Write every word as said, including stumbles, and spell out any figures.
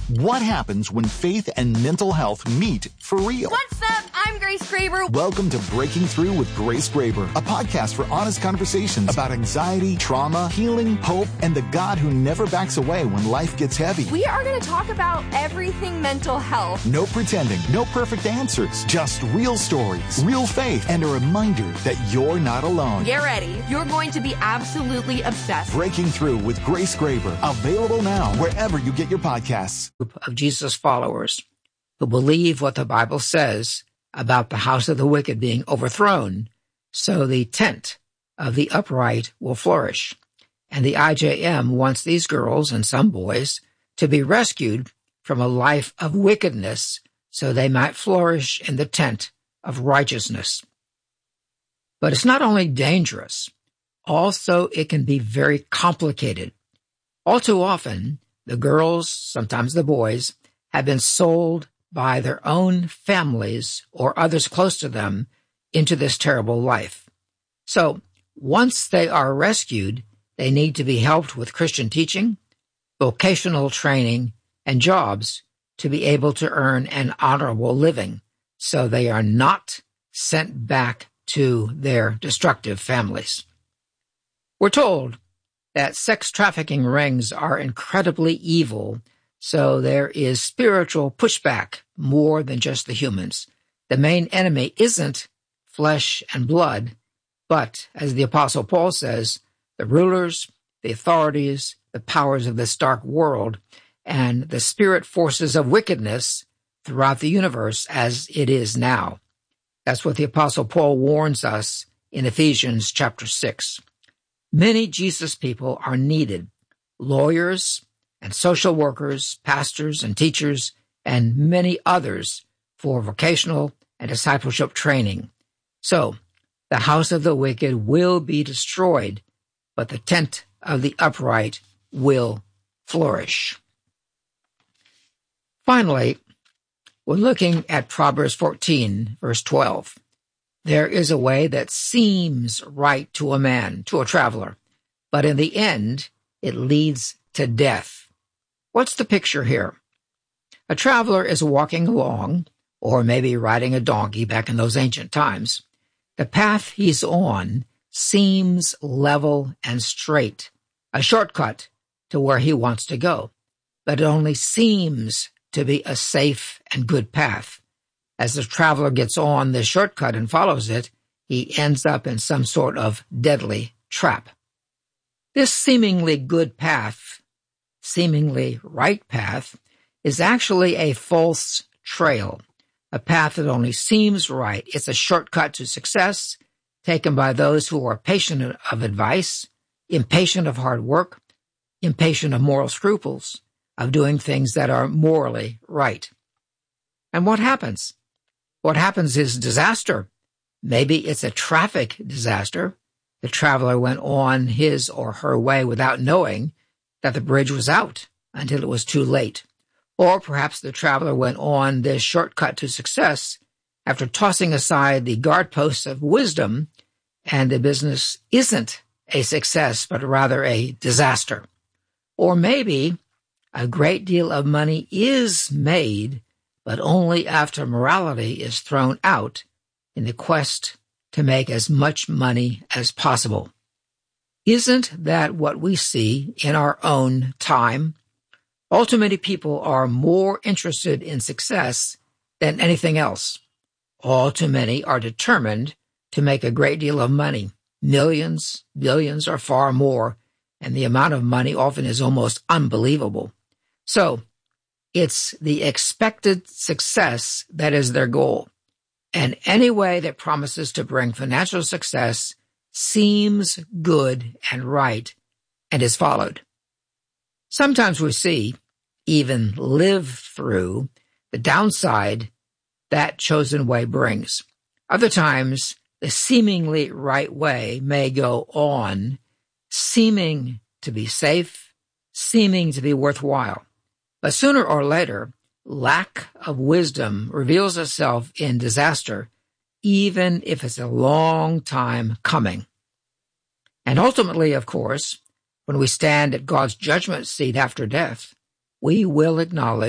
What happens when faith and mental health meet for real? What's up? I'm Grace Graber. Welcome to Breaking Through with Grace Graber, a podcast for honest conversations about anxiety, trauma, healing, hope, and the God who never backs away when life gets heavy. We are going to talk about everything mental health. No pretending, no perfect answers, just real stories, real faith, and a reminder that you're not alone. Get ready. You're going to be absolutely obsessed. Breaking Through with Grace Graber, available now wherever you get your podcasts. Of Jesus' followers who believe what the Bible says about the house of the wicked being overthrown, so the tent of the upright will flourish. And the I J M wants these girls and some boys to be rescued from a life of wickedness so they might flourish in the tent of righteousness. But it's not only dangerous, also it can be very complicated. All too often, the girls, sometimes the boys, have been sold by their own families or others close to them into this terrible life. So once they are rescued, they need to be helped with Christian teaching, vocational training, and jobs to be able to earn an honorable living so they are not sent back to their destructive families. We're told that sex trafficking rings are incredibly evil, so there is spiritual pushback more than just the humans. The main enemy isn't flesh and blood, but, as the Apostle Paul says, the rulers, the authorities, the powers of this dark world, and the spirit forces of wickedness throughout the universe as it is now. That's what the Apostle Paul warns us in Ephesians chapter six. Many Jesus people are needed, lawyers and social workers, pastors and teachers, and many others for vocational and discipleship training. So, the house of the wicked will be destroyed, but the tent of the upright will flourish. Finally, we're looking at Proverbs fourteen, verse twelve. There is a way that seems right to a man, to a traveler, but in the end, it leads to death. What's the picture here? A traveler is walking along, or maybe riding a donkey back in those ancient times. The path he's on seems level and straight, a shortcut to where he wants to go, but it only seems to be a safe and good path. As the traveler gets on this shortcut and follows it, he ends up in some sort of deadly trap. This seemingly good path, seemingly right path, is actually a false trail, a path that only seems right. It's a shortcut to success taken by those who are patient of advice, impatient of hard work, impatient of moral scruples, of doing things that are morally right. And what happens? What happens is disaster. Maybe it's a traffic disaster. The traveler went on his or her way without knowing that the bridge was out until it was too late. Or perhaps the traveler went on this shortcut to success after tossing aside the guideposts of wisdom, and the business isn't a success, but rather a disaster. Or maybe a great deal of money is made, but only after morality is thrown out in the quest to make as much money as possible. Isn't that what we see in our own time? All too many people are more interested in success than anything else. All too many are determined to make a great deal of money, millions, billions, or far more, and the amount of money often is almost unbelievable. So, it's the expected success that is their goal. And any way that promises to bring financial success seems good and right and is followed. Sometimes we see, even live through, the downside that chosen way brings. Other times, the seemingly right way may go on, seeming to be safe, seeming to be worthwhile. But sooner or later, lack of wisdom reveals itself in disaster, even if it's a long time coming. And ultimately, of course, when we stand at God's judgment seat after death, we will acknowledge